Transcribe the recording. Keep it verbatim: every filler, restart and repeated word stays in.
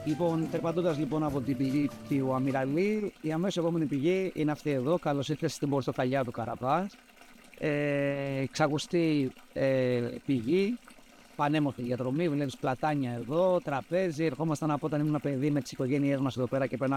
Λοιπόν, περπατώντας λοιπόν από την πηγή του Αμυραλή, η αμέσως επόμενη πηγή είναι αυτή εδώ. Καλώς ήρθατε στην πορτοκαλιά του Καραβάς. Ε, ξακουστή ε, πηγή, πανέμορφη διαδρομή. Βλέπεις πλατάνια εδώ, τραπέζι. Ερχόμασταν από όταν ήμουν παιδί με τις οικογένειές μας εδώ πέρα και περνάμε